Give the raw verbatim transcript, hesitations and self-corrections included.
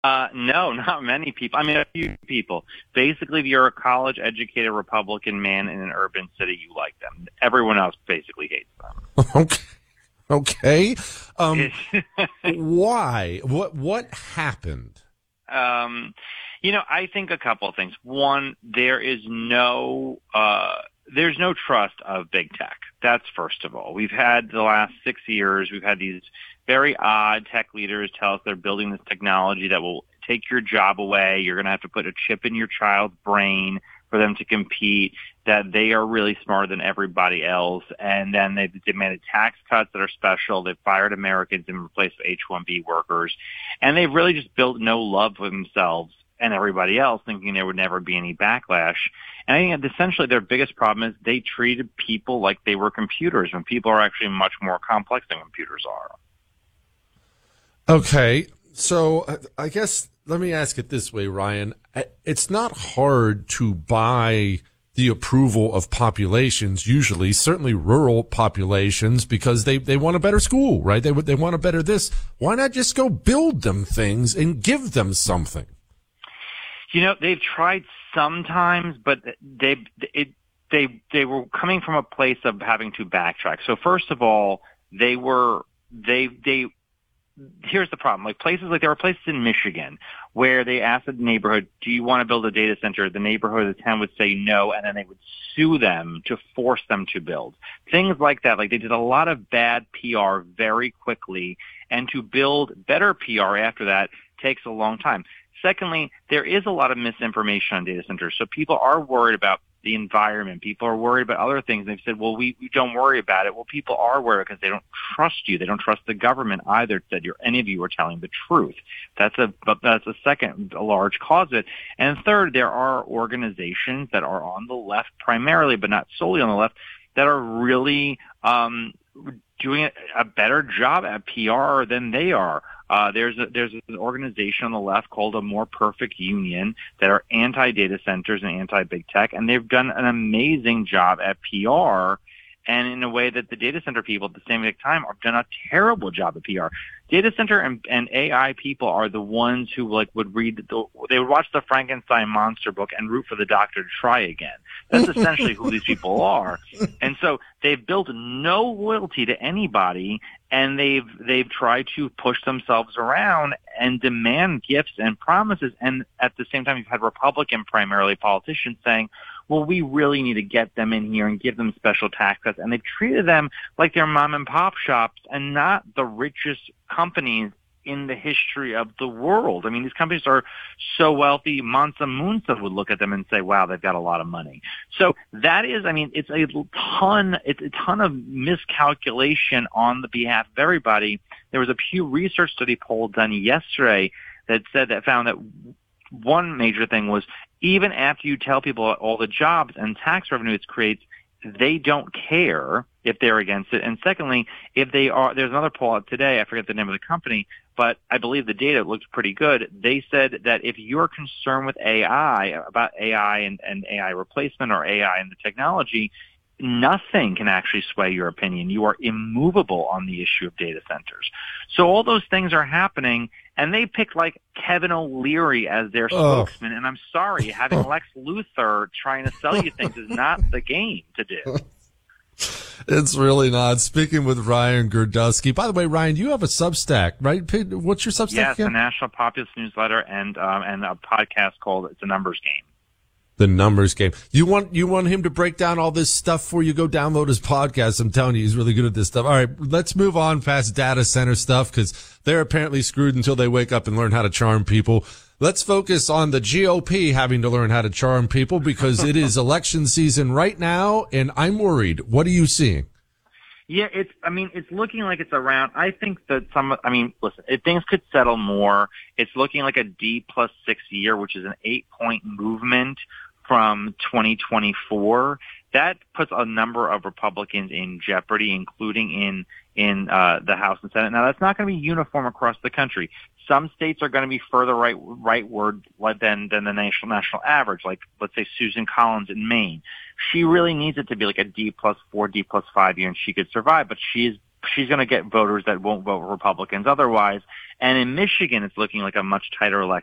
Uh, no, not many people. I mean, a few people. Basically, if you're a college-educated Republican man in an urban city, you like them. Everyone else basically hates them. Okay. Okay. Um, why? What What happened? Um, you know, I think a couple of things. One, there is no uh, there's no trust of big tech. That's first of all. We've had the last six years. We've had these very odd tech leaders tell us they're building this technology that will take your job away. You're going to have to put a chip in your child's brain for them to compete, that they are really smarter than everybody else. And then they've demanded tax cuts that are special. They've fired Americans and replaced with H one B workers. And they've really just built no love for themselves and everybody else, thinking there would never be any backlash. And I think that essentially their biggest problem is they treated people like they were computers when people are actually much more complex than computers are. Okay, so I guess let me ask it this way, Ryan. It's not hard to buy the approval of populations, usually, certainly rural populations, because they, they want a better school, right? They they want a better this. Why not just go build them things and give them something? You know, they've tried sometimes, but they it they they were coming from a place of having to backtrack. So first of all, they were they they. Here's the problem. Like places like there were places in Michigan where they asked the neighborhood, do you want to build a data center? The neighborhood of the town would say no, and then they would sue them to force them to build. Things like that. Like they did a lot of bad P R very quickly, and to build better P R after that takes a long time. Secondly, there is a lot of misinformation on data centers. So people are worried about the environment. People are worried about other things. They've said, well, we, we don't worry about it. Well, people are worried because they don't trust you. They don't trust the government either that you're, any of you are telling the truth. That's a, that's a second, a large cause of it. And third, there are organizations that are on the left primarily, but not solely on the left, that are really, um, doing a better job at P R than they are. Uh, there's a, there's an organization on the left called A More Perfect Union that are anti-data centers and anti-big tech, and they've done an amazing job at P R, and in a way that the data center people at the same exact time have done a terrible job at P R. Data center and, and A I people are the ones who like would read the, they would watch the Frankenstein monster book and root for the doctor to try again. That's essentially who these people are. And so they've built no loyalty to anybody, and they've they've tried to push themselves around and demand gifts and promises. And at the same time, you've had Republican primarily politicians saying, well, we really need to get them in here and give them special tax cuts. And they've treated them like they're mom and pop shops and not the richest companies in the history of the world. I mean, these companies are so wealthy, Mansa Musa would look at them and say, wow, they've got a lot of money. So that is, I mean, it's a ton, it's a ton of miscalculation on the behalf of everybody. There was a Pew Research study poll done yesterday that said that found that one major thing was even after you tell people all the jobs and tax revenue it creates, they don't care if they're against it. And secondly, if they are, there's another poll out today, I forget the name of the company, but I believe the data looks pretty good. They said that if you're concerned with A I, about A I and, and A I replacement or A I and the technology, nothing can actually sway your opinion. You are immovable on the issue of data centers. So all those things are happening, and they picked like Kevin O'Leary as their Oh. spokesman. And I'm sorry, having Lex Luthor trying to sell you things is not the game to do. It's really not. Speaking with Ryan Girdusky. By the way, Ryan, you have a Substack, right? What's your Substack Yes, again? the National Populist Newsletter and um, and a podcast called It's a Numbers Game. The Numbers Game. You want you want him to break down all this stuff before you go download his podcast. I'm telling you, he's really good at this stuff. All right, let's move on past data center stuff because they're apparently screwed until they wake up and learn how to charm people. Let's focus on the G O P having to learn how to charm people because it is election season right now, and I'm worried. What are you seeing? Yeah, it's, I mean, it's looking like it's around, I think that some, I mean, listen, if things could settle more, it's looking like a D plus six year, which is an eight point movement from twenty twenty-four. That puts a number of Republicans in jeopardy, including in, in, uh, the House and Senate. Now, that's not going to be uniform across the country. Some states are going to be further right, rightward than, than the national, national average, like, let's say, Susan Collins in Maine. She really needs it to be like a D plus four, D plus five year, and she could survive, but she is, she's going to get voters that won't vote Republicans otherwise. And in Michigan, it's looking like a much tighter election.